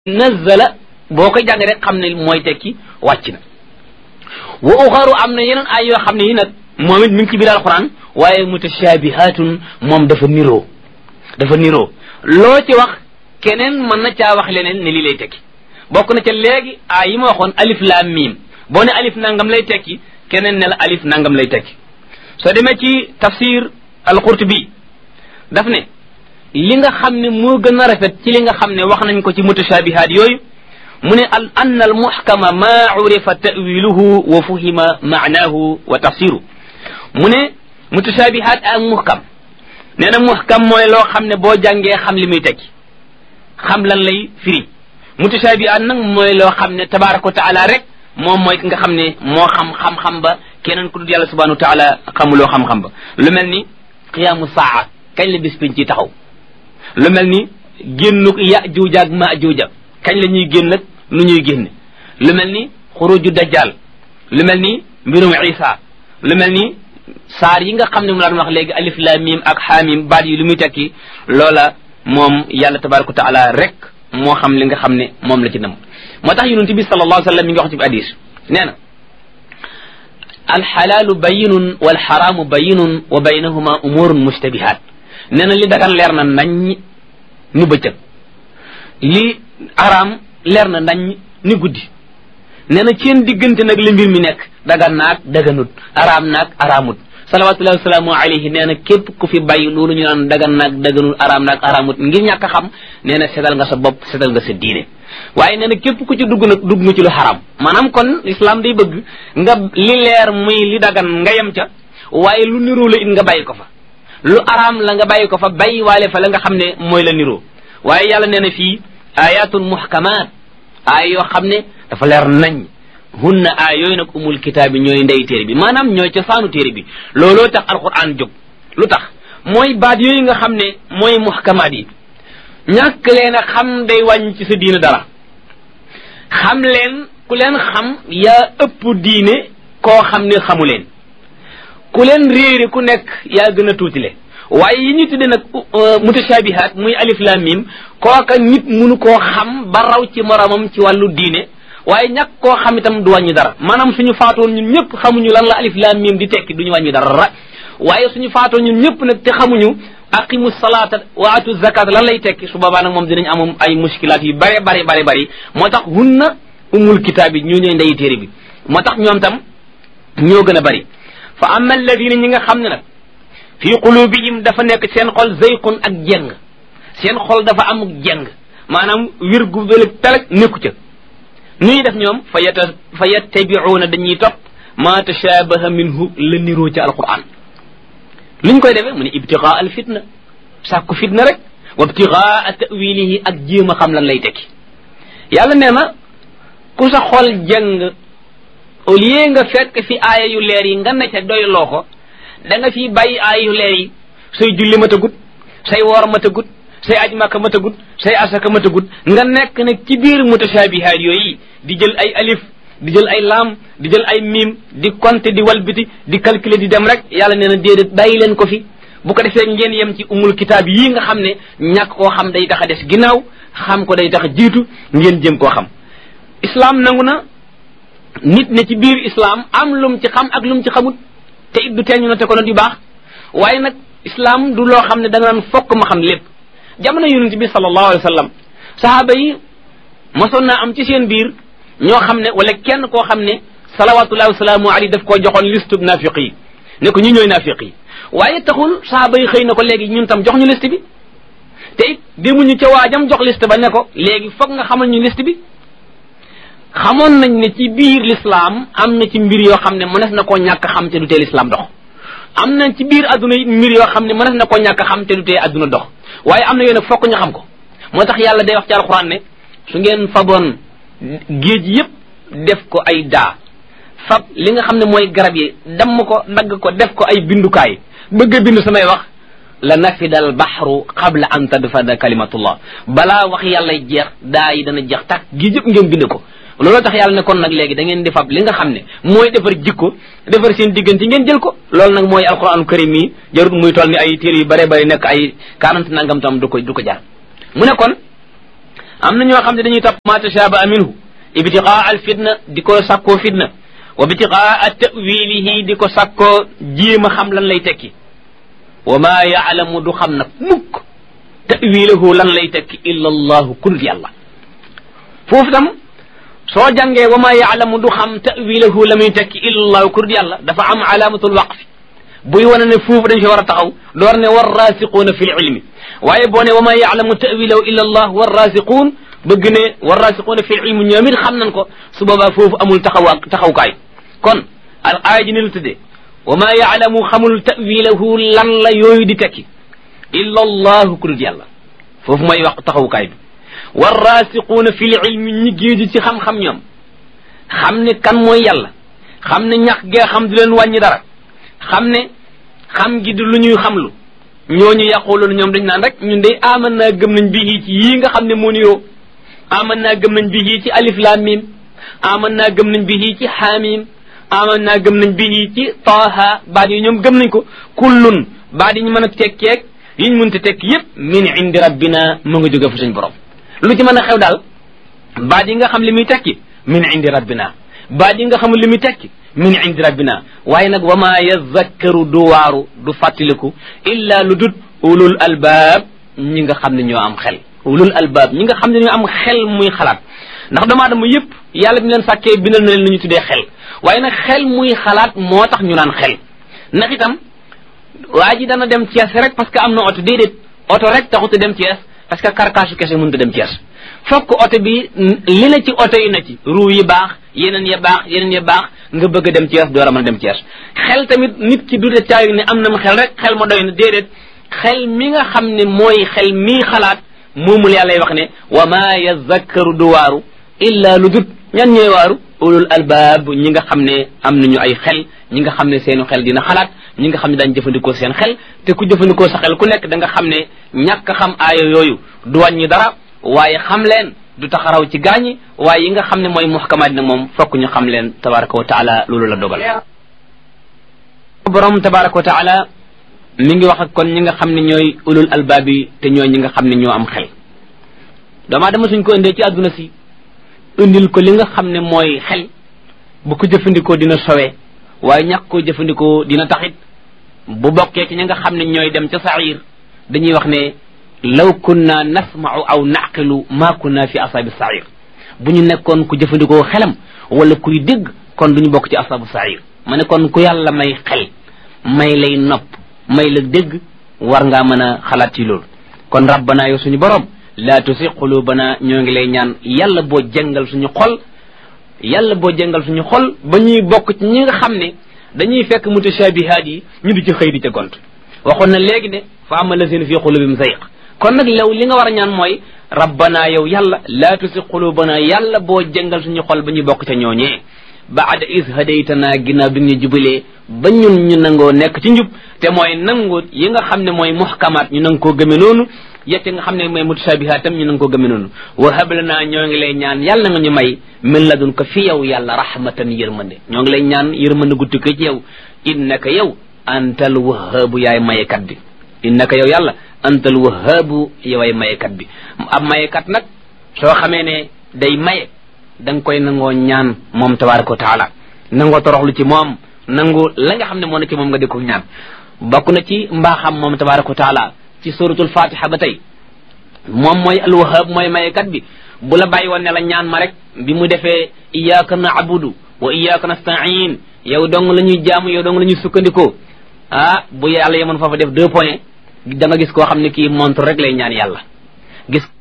nazzala boo koy jàng rek xam ne mooy tekki wàcc na wa uxaru am na yeneen ay yoo xam ne yi nag moom it mi ngi ci biir alquran waaye mutashabihatun moom dafa niroo loo ci wax keneen mën na caa wax leneen ne lii lay tekki bokk na ca léegi yi ma waxoon alif laam miim boo ne alif nangam lay tekki keneen ne la alif nangam lay tekki soo demee ci tafsir al-Qurtubi daf ne li nga xam ne moo gën a rafet ci li nga xam ne wax nañ ko ci mutashabihat yooyu mu ne anna al muhkama ma urifa ta'wiluhu wa fuhima ma'nahu wa tafsiru mu ne mutashabihat ak muhkam nee na muhkam mooy loo xam ne boo jàngee xam li muy tekki xam lan lay firi mutashabihat nag mooy loo xam ne tabaraka wa taala rek moom mooy ki nga xam ne moo xam-xam ba keneen ku dul yàlla subhanahu wa taala xamuloo xam-xam ba lu mel ni qiyaamu saa kañ la bis piñ ci taxaw lu mel ni génnuk Yaajuuj ak Maajuuj kañ la ñuy génn ak nu ñuy génne lu mel ni xuruju dajjal lu mel ni mbirum Isa lu mel ni saar yi nga xam ne mu laan wax léegi alif laam miim ak xaamim baat yi lu muy tekki loola moom yàlla tabaraka wa taala rek moo xam li nga xam ne moom la ci nam moo tax yonent bi sallallahu alayhi wa sallam mi ngi wax ci hadis nee na alxalaalu bayinun walxaraamu bayinun wa baynahuma umurun mushtabihat nee na li dagan leer na nañ ni bëccëg li araam leer na nañ ni guddi nee na seen diggante nag li mbir mi nekk dagan naag daganut araam naag araamut salawatullahi wasalaamu alayhi nee na képp ku fi bàyyi loolu ñu naan dagan naag daganut araam naag araamut ngir ñàkk a xam nee na setal nga sa bopp setal nga sa diine waaye nee na képp ku ci dugg nag dugg nga ci lu xaraam maanaam kon islam day bëgg nga li leer muy li dagan nga yem ca waaye lu niroo la it nga bàyyi ko fa lu araam la nga bàyyi ko fa bàyyi waale fa la nga xam ne mooy la niroo waaye yàlla nee na fii ayatun muhkamat ay yoo xam ne dafa leer nañ hunna ay yooyu nag umul kitaab bi ñooy ndey téere bi maanaam ñooy cosaanu téere bi looloo tax alquran jóg lu tax mooy baat yooyu nga xam ne mooy muhkamaat yi ñàkk leen a xam day wàññi ci sa diine dara xam leen ku leen xam yaa ëpp diine koo xam ne xamu leen ku leen réere ku nekk yaa gën a tuutile waaye yi ñu tudde nag mutashabihat muy alif lam mim kooka nit mënu koo xam ba raw ci moromam ci wàllu diine waaye ñàkk koo xam itam du wàññi dara maanaam suñu faatoon ñun ñëpp xamuñu lan la alif lam mim di tekki duñu wàññi dara waaye suñu faatoon ñun ñëpp nag te xamuñu aqimu salata wa atu zakat lan lay tekki su boobaa nag moom dinañ am ay muskilaat yu bare bari moo tax hunna umul kitaab yi ñu ñooy ndeyi téere bi moo tax ñoom tam ñoo gën a bari fa amma alladina ñi nga xam ne nag fii qulubihim dafa nekk seen xol zayqun ak jeng seen xol dafa am jeng maanaam wir gu bëlëg talag nekku ca ñuy def ñoom fa yattabi'una dañuy topp ma tashabaha minhu la niroo ca alquran luñ koy defee mu ne ibtigaa al fitna sàkku fitna rek wa ibtigaa ta'wilihi ak jéem a xam lan lay tekki yàlla nee na ku sa xol jeng au lieu nga fekk fi aaya yu leer yi nga ne ca doyloo ko da nga fi bàyyi aaya yu leer yi say julli matagut say woor matagut say aj màkka matagut say asaka matagut nga nekk nag ci biir mutashabihaat yooyu di jël ay alif di jël ay laam di jël ay miim di compter di walbiti di calculer di dem rek yàlla nee na déedéet bàyyi leen ko fi bu ko defee ngeen yem ci umul kitaab yii nga xam ne ñàkk koo xam day tax a des ginnaaw xam ko day tax a jiitu ngeen jëm koo xam islam nangu na nit ne ci biir islam am lum ci xam ak lum ci xamut te it du teeñu na te ko nag yu baax waaye nag islam du loo xam ne da nga naan fokk ma xam lépp jamono yonent bi sallallahu alayhi wa sallam sahaaba yi mosoon naa am ci seen biir ñoo xam ne wala kenn koo xam ne salawatullahi wasalaamu alayhi daf koo joxoon liste bi naafiq yi ne ko ñi ñooy naafiq yi waaye taxul sahaaba yi xëy na ko léegi ñun tam jox ñu liste bi te it demuñu ca waajam jox liste ba ne ko léegi foog nga xamal ñu liste bi xamoon nañ ne ci biir l'islam am na ci mbir yoo xam ne mënees na koo ñàkk xam te du tee l'islam dox am na ci biir adduna yi mbir yoo xam ne mënees na koo ñàkk xam te du tee adduna dox waaye am na yoo ne fokk ñu xam ko moo tax yàlla day wax ci alxuraan ne su ngeen faboon géej yëpp def ko ay daa fab li nga xam ne mooy garab yi damm ko dagg ko def ko ay bindukaay bëgg a bind samay wax la nafida al baxru qabla an tadfada kalimatullah balaa wax yàlla jeex daa yi dana jeex tàkk géej yëpp ngeen bind ko looloo tax yàlla ne kon nag léegi da ngeen di fab li nga xam ne mooy defar jikko defar seen diggante ngeen jël ko loolu nag mooy alquranul karim yi jarut muy toll ni ay téere yu bare nekk ay 40 nangam tam du ko jar mu ne kon am na ñoo xam ne dañuy topp ma tashabaha minhu ibtiqaa al fitna di ko sakkoo fitna wa ibtiqaa ta'wilihi di ko sakkoo jéem a xam lan lay tekki wa ma yaalamu du xam nag mukk ta'wilahu lan lay tekki illa allahu kudut yàlla foofu tam soo jàngee wa ma yaalamu du xam ta'wilahu la muy tekki illa allahu kudut yàlla dafa am alaamatul waqfi buy wane ne foofu dañ fi war a taxaw door ne war raasiquuna fi l ilmi waaye boo ne wa ma yaalamu ta'wilahu illa allah war raasiquun bëgg ne war raasiquuna fi l ilmi ñoom it xam nañ ko su boobaa foofu amul taxawkaay kon al aaya ji ni lu tuddee wa ma yaalamu xamul ta'wilahu lan la yooyu di tekki illa allahu ku dul yàlla foofu mooy wax taxawukaay bi war raasiquuna fi l ilmi ñi géeju ci xam-xam ñoom xam ne kan mooy yàlla xam ne ñax gee xam du leen wàññi dara xam ne xam gi du lu ñuy xamlu ñooñu yàqooloonu ñoom dañ naan rek ñun de aman naa gëm nañ bi ci yii nga xam ne moo nuyoo aman naa gëm nañ bi ci alif laam mim aman naa gëm nañ bi ci xaamim aman naa gëm nañ bi ci taaha baat yi ñoom gëm nañ ko kullun baat yi ñu mën a tekkeeg yiñ mënta tekk yépp min indi rabbina mu nga jóge fa suñ borom lu ci mën a xew daal baat yi nga xam li muy tekki min indi rabbina baat yi nga xamul li muy tekki min indi rabbina waaye nag wa ma yazakkaru du waaru du fàttaliku illa lu dut ulul albaab ñi nga xam ne ñoo am xel ulul albaab ñi nga xam ne ñoo am xel muy xalaat ndax doomu aadama yépp yàlla bi leen sàkkee bindal na leen lu ñu tuddee xel waaye nag xel muy xalaat moo tax ñu naan xel ndax itam waa ji dana dem Thiès rek parce que am na oto déedéet oto rek taxut a dem Thiès parce que karkaasu kese mënut a dem Thiès fokk oto bi li na ci oto yi na ci ruu yi baax yeneen ya baax yeneen ya baax nga bëgg a dem Thiès door a mën a dem Thiès xel tamit nit ki du de caay ne am na xel rek xel ma doy na déedéet xel mi nga xam ne mooy xel mii xalaat moomul yàlla wax ne wa ma yazakkaru du waaru illa lu dut ñan ñooy waaru ulul albaab ñi nga xam ne am nañu ay xel ñi nga xam ne seenu xel dina xalaat ñi nga xam ne daañ jëfandikoo seen xel te ku jëfandikoo sa xel ku nekk da nga xam ne ñàkk xam aaya yooyu du wàññi dara waaye xam leen du taxaraw ci gaañi waaye yi nga xam ne mooy muhkamaat nag moom fokk ñu xam leen tabaraka wa taala loolu la dogal borom tabaraka wa taala mi ngi wax ak kon ñi nga xam ne ñooy ulul albaab yi te ñooy ñi nga xam ne ñoo am xel doomaa dama suñ ko indee ci àdduna si indil ko li nga xam ne mooy xel bu ko jëfandikoo dina sowee waaye ñàkk koo jëfandikoo dina taxit bu bokkee ci ñi nga xam ne ñooy dem ca sair dañuy wax ne law kunna nasma'u aw naqilu ma kunna fi ashabi sair bu ñu nekkoon ku jëfandikoo xelam wala kuy dégg kon duñu bokk ci ashabu sair ma ne kon ku yàlla may xel may lay nopp may la dégg war ngaa mën a xalaat ci loolu kon rabbana yow suñu borom la tusi qulubana ñoo ngi lay ñaan yàlla boo jëngal suñu xol yàlla boo jëngal suñu xol ba ñuy bokk ci ñi nga xam ne dañuy fekk mutashabihaat yi ñu di ci xëy di ca gont waxoon na léegi ne fa ama lazina fi qulubihim zayq kon nag law li nga war a ñaan mooy rabbana yow yàlla la tusi qulubana yàlla boo jëngal suñu xol ba ñuy bokk ca ñooñee baada is hadaytana ginnaaw bi nga ñu jubalee ba ñun ñu nangoo nekk ci njub te mooy nangu yi nga xam ne mooy muhkamaat ñu nang koo gëme noonu yette nga xam ne mooy mutashabihaat tam ñu nang koo gëme noonu wa hablana ñoo ngi lay ñaan yàlla nga ñu may min ladun ko fi yow yàlla rahmatan yërmande ñoo ngi lay ñaan yërmande gu tukkee ci yow innaka yow antal wahaabu yaay mayekat bi innaka yow yàlla antal wahaabu yoway mayekat bi ab mayekat nag soo xamee ne day maye da nga koy nangoo ñaan moom tabaraka wa taala nangoo toroxlu ci moom nangu la nga xam ne moo ne ci moom nga di ko ñaan bokk na ci mbaaxam moom tabaraka wa taala ci suratul fatiha ba tey moom mooy alwahab mooy mayekat bi bu la bàyyi woon ne la ñaan ma rek bi mu defee iyyaka na'budu wa iyyaka nasta'in yow dong la ñuy jaamu yow dong la ñuy sukkandikoo bu yàlla yemoon foofa def 2 points da nga gis koo xam ne kii montre rek lay ñaan yàlla gis